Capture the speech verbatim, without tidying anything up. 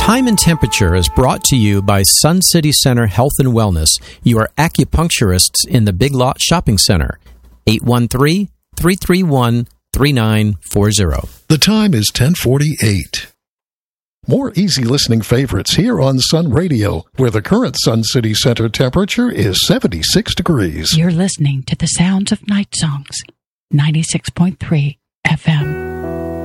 Time and Temperature is brought to you by Sun City Center Health and Wellness, your acupuncturists in the Big Lot Shopping Center. eight one three, three three one, three nine four zero. The time is ten forty-eight. More easy listening favorites here on Sun Radio, where the current Sun City Center temperature is seventy-six degrees. You're listening to the sounds of night songs, ninety-six point three F M.